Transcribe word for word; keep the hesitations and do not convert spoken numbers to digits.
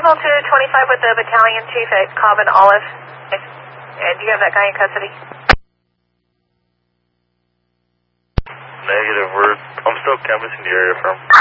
able to twenty-five with the battalion chief at Cobb and Olive? And do you have that guy in custody? Negative, we're, I'm still canvassing the area from.